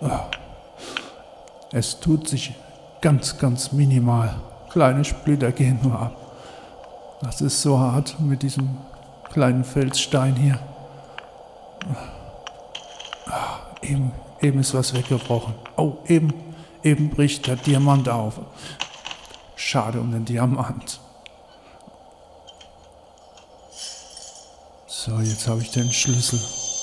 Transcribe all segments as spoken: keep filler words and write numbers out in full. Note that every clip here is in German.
Es tut sich ganz, ganz minimal. Kleine Splitter gehen nur ab. Das ist so hart mit diesem kleinen Felsstein hier. Eben, eben ist was weggebrochen. Oh, eben, eben bricht der Diamant auf. Schade um den Diamant. So, jetzt habe ich den Schlüssel.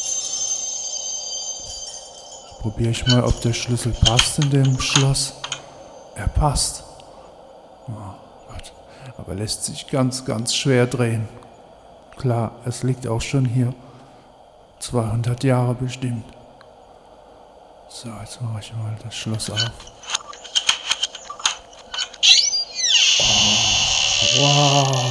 Probiere ich mal, ob der Schlüssel passt in dem Schloss. Er passt. Oh Gott. Aber lässt sich ganz, ganz schwer drehen. Klar, es liegt auch schon hier. zweihundert Jahre bestimmt. So, jetzt mache ich mal das Schloss auf. Oh, wow.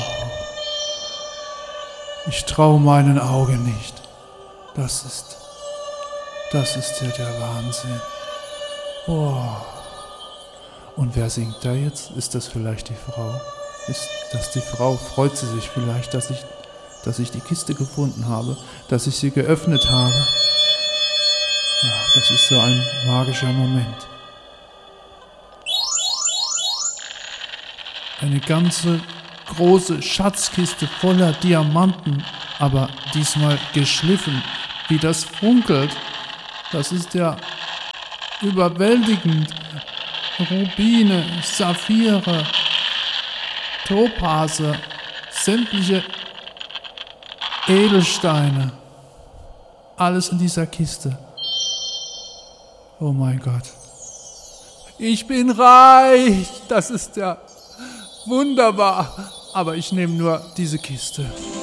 Ich traue meinen Augen nicht. Das ist, das ist ja der Wahnsinn. Oh. Und wer singt da jetzt? Ist das vielleicht die Frau? Ist das die Frau? Freut sie sich vielleicht, dass ich, dass ich die Kiste gefunden habe, dass ich sie geöffnet habe? Ja, das ist so ein magischer Moment. Eine ganze große Schatzkiste voller Diamanten, aber diesmal geschliffen, wie das funkelt. Das ist ja überwältigend. Rubine, Saphire, Topase, sämtliche Edelsteine. Alles in dieser Kiste. Oh mein Gott. Ich bin reich. Das ist ja wunderbar. Aber ich nehme nur diese Kiste.